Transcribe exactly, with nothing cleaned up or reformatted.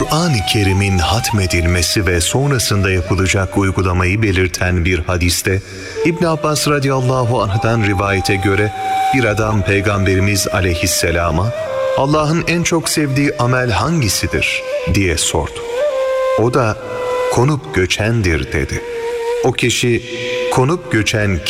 Kur'an-ı Kerim'in hatmedilmesi ve sonrasında yapılacak uygulamayı belirten bir hadiste, İbn Abbas radıyallahu anh'dan rivayete göre bir adam Peygamberimiz aleyhisselama Allah'ın en çok sevdiği amel hangisidir diye sordu. O da konup göçendir dedi. O kişi konup göçen